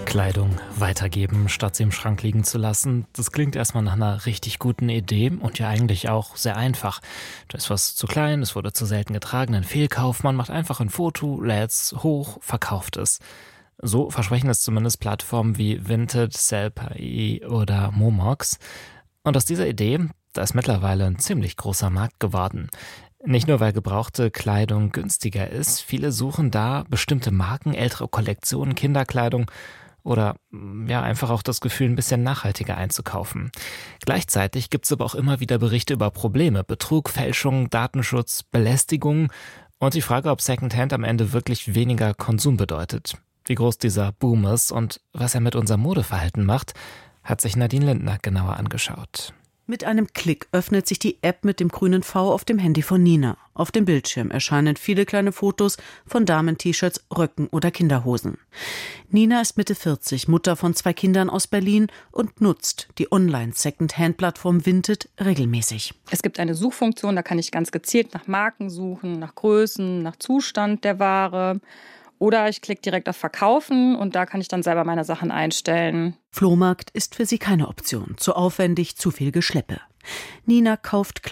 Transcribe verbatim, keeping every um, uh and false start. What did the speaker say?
Kleidung weitergeben, statt sie im Schrank liegen zu lassen. Das klingt erstmal nach einer richtig guten Idee und ja eigentlich auch sehr einfach. Da ist was zu klein, es wurde zu selten getragen, ein Fehlkauf, man macht einfach ein Foto, lädt's hoch, verkauft es. So versprechen es zumindest Plattformen wie Vinted, Sell.pai oder Momox. Und aus dieser Idee, da ist mittlerweile ein ziemlich großer Markt geworden. Nicht nur, weil gebrauchte Kleidung günstiger ist, viele suchen da bestimmte Marken, ältere Kollektionen, Kinderkleidung oder ja einfach auch das Gefühl, ein bisschen nachhaltiger einzukaufen. Gleichzeitig gibt es aber auch immer wieder Berichte über Probleme, Betrug, Fälschung, Datenschutz, Belästigung und die Frage, ob Secondhand am Ende wirklich weniger Konsum bedeutet. Wie groß dieser Boom ist und was er mit unserem Modeverhalten macht, hat sich Nadine Lindner genauer angeschaut. Mit einem Klick öffnet sich die App mit dem grünen V auf dem Handy von Nina. Auf dem Bildschirm erscheinen viele kleine Fotos von Damen-T-Shirts, Röcken oder Kinderhosen. Nina ist Mitte vierzig, Mutter von zwei Kindern aus Berlin und nutzt die Online-Second-Hand-Plattform Vinted regelmäßig. Es gibt eine Suchfunktion, da kann ich ganz gezielt nach Marken suchen, nach Größen, nach Zustand der Ware. Oder ich klicke direkt auf Verkaufen und da kann ich dann selber meine Sachen einstellen. Flohmarkt ist für sie keine Option. Zu aufwendig, zu viel Geschleppe. Nina kauft